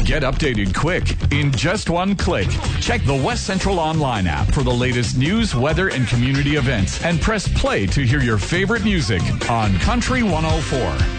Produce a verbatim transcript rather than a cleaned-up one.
Get updated quick in just one click. Check the West Central Online app for the latest news, weather, and community events, and press play to hear your favorite music on Country one oh four.